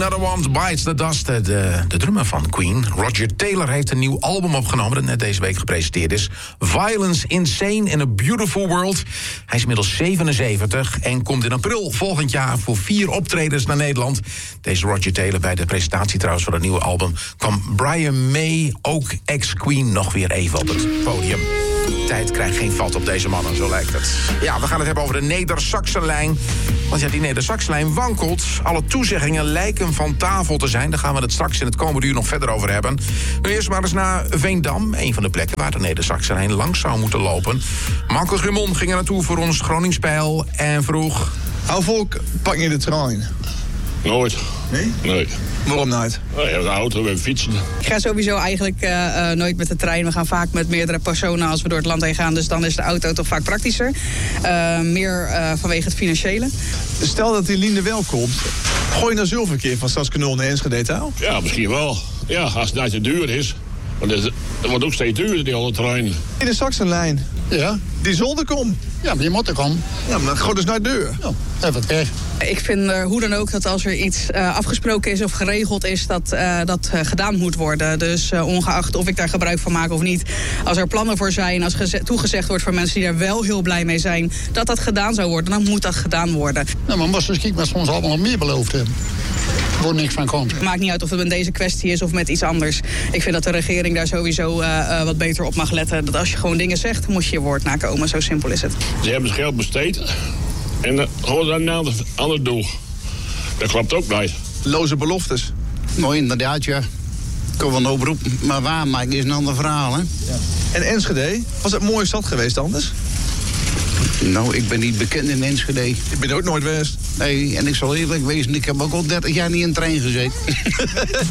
Another One Bites the Dust. De drummer van Queen, Roger Taylor, heeft een nieuw album opgenomen dat net deze week gepresenteerd is. Violence, Insane in a Beautiful World. Hij is inmiddels 77 en komt in april volgend jaar voor 4 optredens naar Nederland. Deze Roger Taylor, bij de presentatie trouwens van het nieuwe album, kwam Brian May, ook ex-Queen, nog weer even op het podium. Tijd krijgt geen vat op deze mannen, zo lijkt het. Ja, we gaan het hebben over de Neder-Saxenlijn. Want ja, die Neder-Saxenlijn wankelt. Alle toezeggingen lijken van tafel te zijn. Daar gaan we het straks in het komende uur nog verder over hebben. Nu eerst maar eens naar Veendam. Een van de plekken waar de Neder-Saxenlijn langs zou moeten lopen. Marco Grumon ging er naartoe voor ons Groningspeil en vroeg... Hoe volk pak je de trein? Nooit. Nee? Nee. Waarom nooit? We hebben een auto, we hebben fietsen. Ik ga sowieso eigenlijk nooit met de trein. We gaan vaak met meerdere personen als we door het land heen gaan. Dus dan is de auto toch vaak praktischer. Meer vanwege het financiële. Stel dat die Lien er wel komt. Gooi je dan zilverkeer van Stadskanon naar Enschede taal? Ja, misschien wel. Ja, als het niet te duur is. Want dat wordt ook steeds duurder, die alle treinen. In de Saxenlijn. Ja. Die zolder komt. Ja, maar je moet er komen. Ja, maar dan gewoon dus naar de deur. Ja, even pech. Ik vind hoe dan ook dat als er iets afgesproken is of geregeld is, dat gedaan moet worden. Dus ongeacht of ik daar gebruik van maak of niet. Als er plannen voor zijn, als toegezegd wordt voor mensen die er wel heel blij mee zijn, dat gedaan zou worden, dan moet dat gedaan worden. Nou, maar moest dus kijken wat ze ons allemaal nog meer beloofd hebben. Er wordt niks van komt. Het maakt niet uit of het met deze kwestie is of met iets anders. Ik vind dat de regering daar sowieso wat beter op mag letten. Dat als je gewoon dingen zegt, moet je je woord nakomen. Zo simpel is het. Ze hebben het geld besteed en dan gewoon naar een ander doel. Dat klopt ook niet. Loze beloftes. Nou, inderdaad, ja. Ik kan wel een oproep, maar waarmaken is een ander verhaal, hè? Ja. En Enschede? Was het mooie stad geweest anders? Nou, ik ben niet bekend in Enschede. Ik ben ook nooit geweest. Nee, en ik zal eerlijk wezen, ik heb ook al 30 jaar niet in een trein gezeten.